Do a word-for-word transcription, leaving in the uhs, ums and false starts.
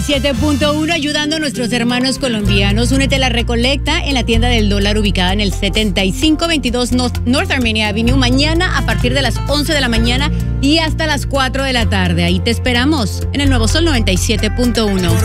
siete punto uno ayudando a nuestros hermanos colombianos. Únete a la recolecta en la tienda del dólar ubicada en el setenta y cinco veintidós North, North Armenia Avenue mañana a partir de las once de la mañana y hasta las cuatro de la tarde. Ahí te esperamos en el Nuevo Sol noventa y siete punto uno.